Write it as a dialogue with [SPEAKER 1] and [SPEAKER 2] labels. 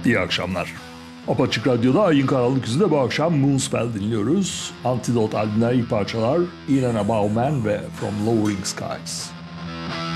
[SPEAKER 1] İyi akşamlar. Apaçık Radyo'da Ayın Karanlık Yüzü'nde bu akşam Moonspell dinliyoruz. Antidote albümler ilk parçalar In and Above Man ve From Lowering Skies.